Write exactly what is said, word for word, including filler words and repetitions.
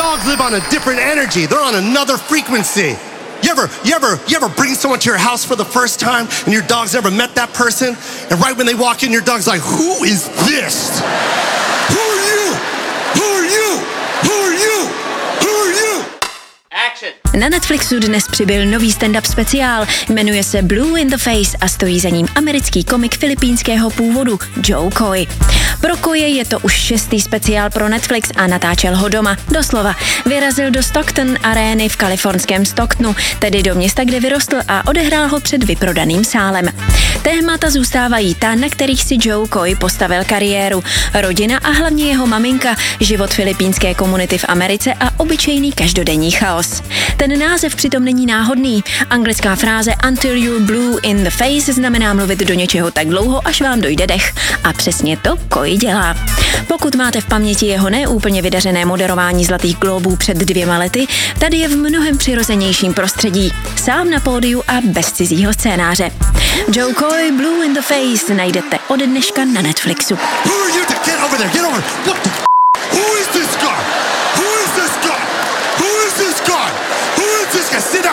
dogs live on a different energy. They're on another frequency. You ever, you ever, you ever bring someone to your house for the first time and your dog's never met that person? And right when they walk in, your dog's like, who is this? Who are you? Who are you? Who are you? Who are you? Action. Na Netflixu dnes přibyl nový stand-up speciál, jmenuje se Blue in the Face a stojí za ním americký komik filipínského původu Joe Coy. Pro Coye je to už šestý speciál pro Netflix a natáčel ho doma. Doslova, vyrazil do Stockton arény v kalifornském Stocktonu, tedy do města, kde vyrostl, a odehrál ho před vyprodaným sálem. Témata zůstávají ta, na kterých si Joe Coy postavil kariéru. Rodina a hlavně jeho maminka, život filipínské komunity v Americe a obyčejný každodenní chaos. Ten název přitom není náhodný. Anglická fráze until you're blue in the face znamená mluvit do něčeho tak dlouho, až vám dojde dech. A přesně to Coy dělá. Pokud máte v paměti jeho neúplně vydařené moderování Zlatých glóbů před dvěma lety, tady je v mnohem přirozenějším prostředí. Sám na pódiu a bez cizího scénáře. Joe Coy, Blue in the Face najdete ode dneška na Netflixu. Who are you to get over there? Get over. What the